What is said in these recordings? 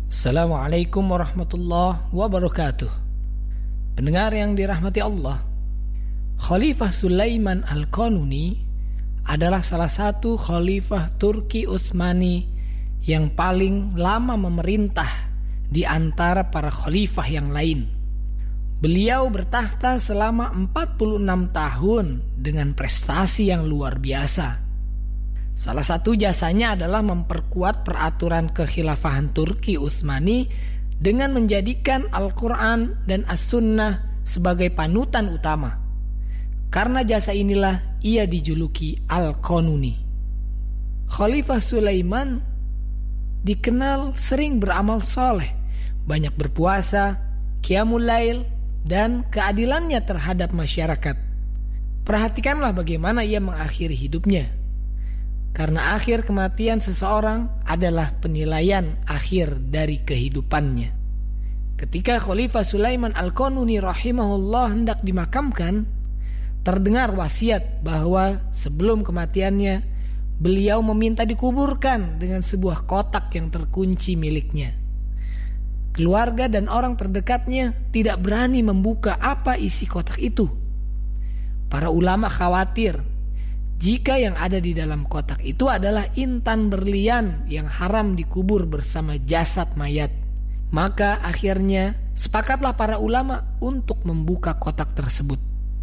Assalamualaikum warahmatullahi wabarakatuh. Pendengar yang dirahmati Allah, Khalifah Sulaiman Al-Qanuni adalah salah satu khalifah Turki Utsmani yang paling lama memerintah di antara para khalifah yang lain. Beliau bertahta selama 46 tahun dengan prestasi yang luar biasa. Salah satu jasanya adalah memperkuat peraturan kekhilafahan Turki Utsmani dengan menjadikan Al-Quran dan As-Sunnah sebagai panutan utama. Karena jasa inilah ia dijuluki Al-Qanuni. Khalifah Sulaiman dikenal sering beramal soleh, banyak berpuasa, qiyamul lail, dan keadilannya terhadap masyarakat. Perhatikanlah bagaimana ia mengakhiri hidupnya. Karena akhir kematian seseorang adalah penilaian akhir dari kehidupannya. Ketika Khalifah Sulaiman Al-Qanuni rahimahullah hendak dimakamkan, terdengar wasiat bahwa sebelum kematiannya beliau meminta dikuburkan dengan sebuah kotak yang terkunci miliknya. Keluarga dan orang terdekatnya tidak berani membuka apa isi kotak itu. Para ulama khawatir jika yang ada di dalam kotak itu adalah intan berlian yang haram dikubur bersama jasad mayat. Maka akhirnya sepakatlah para ulama untuk membuka kotak tersebut.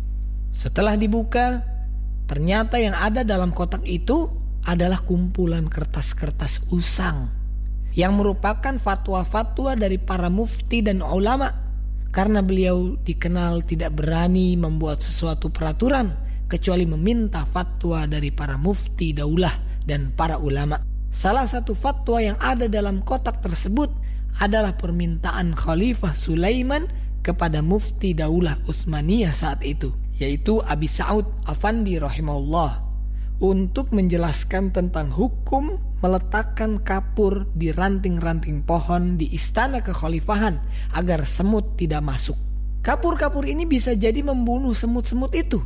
Setelah dibuka, ternyata yang ada dalam kotak itu adalah kumpulan kertas-kertas usang yang merupakan fatwa-fatwa dari para mufti dan ulama. Karena beliau dikenal tidak berani membuat sesuatu peraturan kecuali meminta fatwa dari para mufti daulah dan para ulama. Salah satu fatwa yang ada dalam kotak tersebut adalah permintaan Khalifah Sulaiman kepada mufti daulah Utsmaniyah saat itu, yaitu Abi Sa'ud Afandi rahimahullah, untuk menjelaskan tentang hukum meletakkan kapur di ranting-ranting pohon di istana kekhalifahan agar semut tidak masuk. Kapur-kapur ini bisa jadi membunuh semut-semut itu.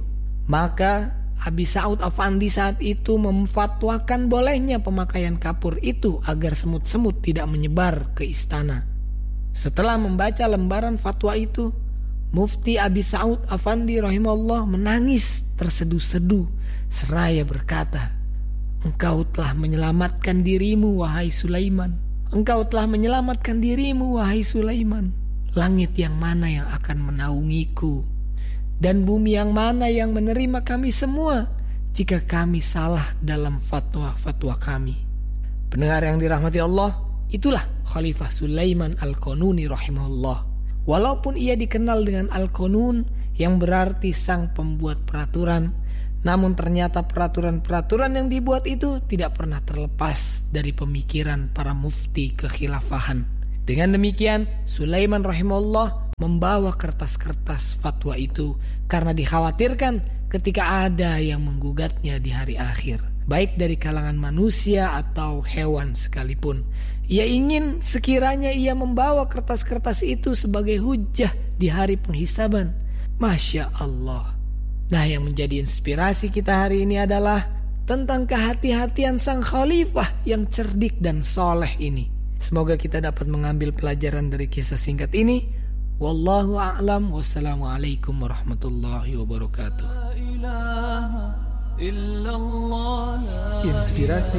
Maka Abi Sa'ud Afandi saat itu memfatwakan bolehnya pemakaian kapur itu agar semut-semut tidak menyebar ke istana. Setelah membaca lembaran fatwa itu, Mufti Abi Sa'ud Afandi rahimahullah menangis terseduh-seduh seraya berkata, "Engkau telah menyelamatkan dirimu wahai Sulaiman. Engkau telah menyelamatkan dirimu wahai Sulaiman. Langit yang mana yang akan menaungiku? Dan bumi yang mana yang menerima kami semua jika kami salah dalam fatwa-fatwa kami?" Pendengar yang dirahmati Allah, itulah Khalifah Sulaiman Al-Qanuni rahimahullah. Walaupun ia dikenal dengan Al-Qanun yang berarti sang pembuat peraturan, namun ternyata peraturan-peraturan yang dibuat itu tidak pernah terlepas dari pemikiran para mufti kekhilafahan. Dengan demikian, Sulaiman rahimahullah membawa kertas-kertas fatwa itu karena dikhawatirkan ketika ada yang menggugatnya di hari akhir, baik dari kalangan manusia atau hewan sekalipun. Ia ingin sekiranya ia membawa kertas-kertas itu sebagai hujjah di hari penghisaban. Masya Allah. Nah, yang menjadi inspirasi kita hari ini adalah tentang kehati-hatian sang khalifah yang cerdik dan soleh ini. Semoga kita dapat mengambil pelajaran dari kisah singkat ini. Wallahu a'lam. Wassalamualaikum warahmatullahi wabarakatuh. Inspirasi